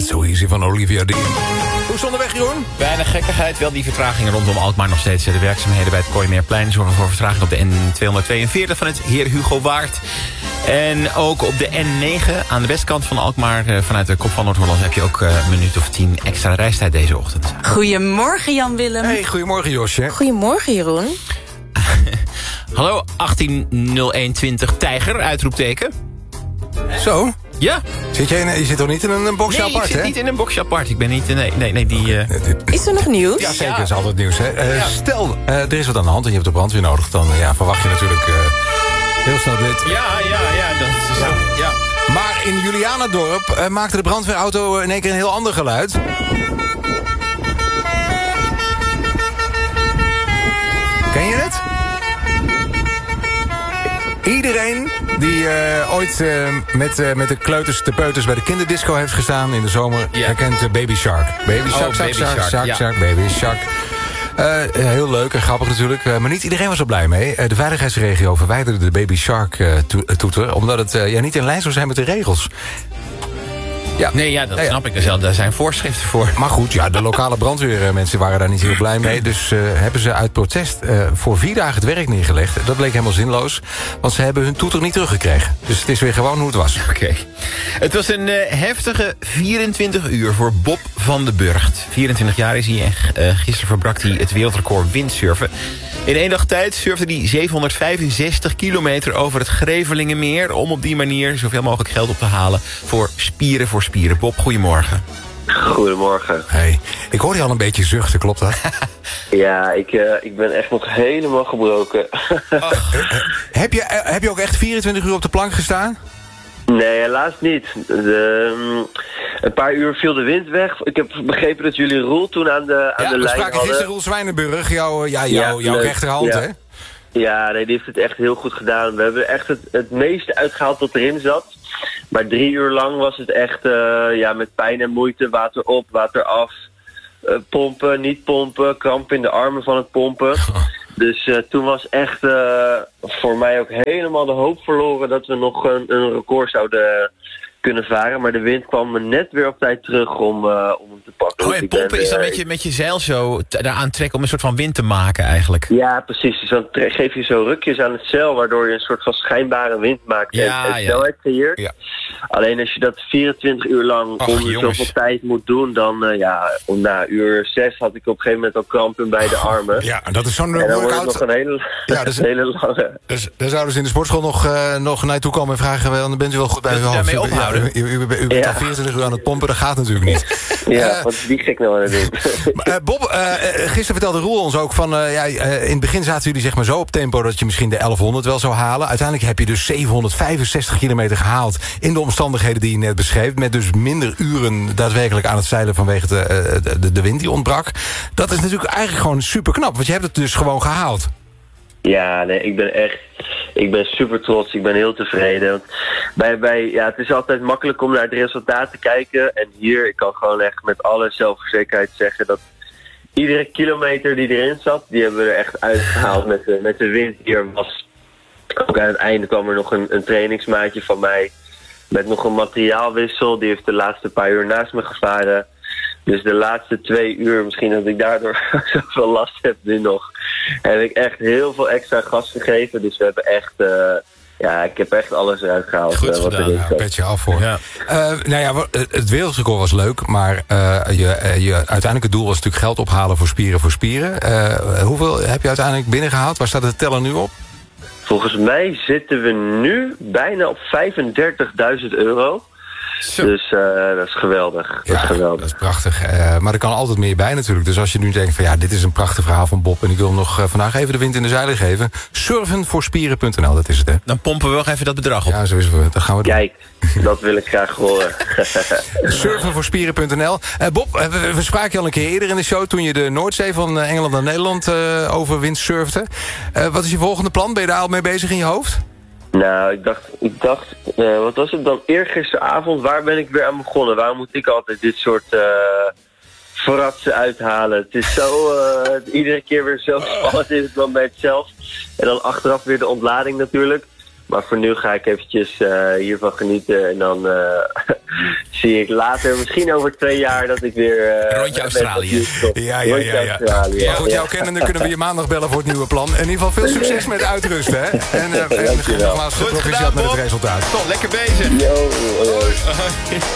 So Easy van Olivia Dean. Hoe is het onderweg, Jeroen? Weinig gekkigheid, wel die vertragingen rondom Alkmaar nog steeds. De werkzaamheden bij het Kooimeerplein zorgen voor vertraging op de N242 van het Heer Hugo Waard. En ook op de N9 aan de westkant van Alkmaar vanuit de kop van Noord-Holland heb je ook een minuut of 10 extra reistijd deze ochtend. Goedemorgen Jan-Willem. Hey, goedemorgen Josje. Goedemorgen Jeroen. Hallo, 180120 Tijger, uitroepteken. Zo? Ja. Je zit toch niet in een boxje apart, hè? Nee, ik zit niet in een boxje apart. Ik ben niet... Nee, die... Is er nog nieuws? Ja, zeker. Is altijd nieuws, hè? Stel, er is wat aan de hand en je hebt de brandweer nodig. Dan verwacht je natuurlijk heel snel dit. Ja, dat is zo. Ja. Maar in Julianadorp maakte de brandweerauto in één keer een heel ander geluid. Ken je het? Iedereen die ooit met de kleuters, de peuters bij de kinderdisco heeft gestaan in de zomer, herkent Baby Shark. Baby Shark, Shark, Baby Shark. Heel leuk en grappig natuurlijk, maar niet iedereen was er blij mee. De veiligheidsregio verwijderde de Baby Shark toeter, omdat het niet in lijn zou zijn met de regels. Ja. Nee, dat snap ik. Daar zijn voorschriften voor. Maar goed, de lokale brandweermensen waren daar niet heel blij mee. Dus hebben ze uit protest voor 4 dagen het werk neergelegd. Dat bleek helemaal zinloos, want ze hebben hun toeter niet teruggekregen. Dus het is weer gewoon hoe het was. Oké. Het was een heftige 24 uur voor Bob van den Burgt. 24 jaar is hij en gisteren verbrak hij het wereldrecord windsurfen. In 1 dag tijd surfde hij 765 kilometer over het Grevelingenmeer... om op die manier zoveel mogelijk geld op te halen voor Spieren voor Spieren. Bob, goedemorgen. Goedemorgen. Hey, ik hoor je al een beetje zuchten, klopt dat? Ja, ik ben echt nog helemaal gebroken. Heb je ook echt 24 uur op de plank gestaan? Nee, helaas niet. Een paar uur viel de wind weg. Ik heb begrepen dat jullie Roel toen aan de lijn hadden. We spraken gisteren Roel Zwijnenburg, jouw rechterhand, hè? Ja, nee, die heeft het echt heel goed gedaan. We hebben echt het meeste uitgehaald wat erin zat. Maar 3 uur lang was het echt met pijn en moeite. Water op, water af. Pompen, niet pompen. Kramp in de armen van het pompen. Dus toen was echt voor mij ook helemaal de hoop verloren dat we nog een record zouden kunnen varen. Maar de wind kwam me net weer op tijd terug om hem te pakken. Oh, en pompen is dan met je zeil zo daaraan trekken om een soort van wind te maken eigenlijk? Ja, precies. Dus dan geef je zo rukjes aan het zeil, waardoor je een soort van schijnbare wind maakt en snelheid creëert. Ja. Alleen als je dat 24 uur lang zoveel tijd moet doen, dan na uur 6 had ik op een gegeven moment al kramp in beide armen. Ja, en dat is zo'n workout. En dan wordt het nog een hele lange. Dus daar zouden ze in de sportschool nog naartoe komen en vragen, dan bent u wel goed bij uw hoofd. U bent al 24 uur aan het pompen, dat gaat natuurlijk niet. Wat is die gek nou aan het doen? Bob, gisteren vertelde Roel ons ook van... in het begin zaten jullie zeg maar zo op tempo dat je misschien de 1100 wel zou halen. Uiteindelijk heb je dus 765 kilometer gehaald in de omstandigheden die je net beschreef. Met dus minder uren daadwerkelijk aan het zeilen vanwege de wind die ontbrak. Dat is natuurlijk eigenlijk gewoon super knap, want je hebt het dus gewoon gehaald. Ja, nee, ik ben super trots. Ik ben heel tevreden. Het is altijd makkelijk om naar het resultaat te kijken. En hier, ik kan gewoon echt met alle zelfverzekerdheid zeggen dat iedere kilometer die erin zat, die hebben we er echt uitgehaald met de wind. Hier was ook aan het einde kwam er nog een trainingsmaatje van mij met nog een materiaalwissel. Die heeft de laatste paar uur naast me gevaren. Dus de laatste 2 uur, misschien dat ik daardoor zoveel last heb nu nog, heb ik echt heel veel extra gas gegeven. Dus we hebben echt, ik heb echt alles eruit gehaald. Goed gedaan, petje af voor. Ja. Het wereldrecord was leuk, maar je uiteindelijke doel was natuurlijk geld ophalen voor Spieren. Hoeveel heb je uiteindelijk binnengehaald? Waar staat de teller nu op? Volgens mij zitten we nu bijna op €35.000. Zo. Dus dat is geweldig. Dat is prachtig. Maar er kan altijd meer bij natuurlijk. Dus als je nu denkt van dit is een prachtig verhaal van Bob en ik wil hem nog vandaag even de wind in de zeilen geven. Surfenvoorspieren.nl, dat is het, hè? Dan pompen we wel even dat bedrag op. Ja, zo is het. Dat gaan we doen. Kijk, dat wil ik graag horen. Surfenvoorspieren.nl. Bob, we spraken je al een keer eerder in de show toen je de Noordzee van Engeland naar Nederland over windsurfte. Wat is je volgende plan? Ben je daar al mee bezig in je hoofd? Nou, ik dacht, wat was het dan? Eergisteravond, waar ben ik weer aan begonnen? Waarom moet ik altijd dit soort fratsen uithalen? Het is zo, iedere keer weer zo spannend is het dan bij het zelf. En dan achteraf weer de ontlading natuurlijk. Maar voor nu ga ik eventjes hiervan genieten. En dan zie ik later, misschien over 2 jaar, dat ik weer... rondje Australië. Ja. Maar goed, jouw kennende kunnen we je maandag bellen voor het nieuwe plan. In ieder geval veel succes met uitrusten, hè? En nogmaals, proficiat met het resultaat. Toch, lekker bezig. Yo.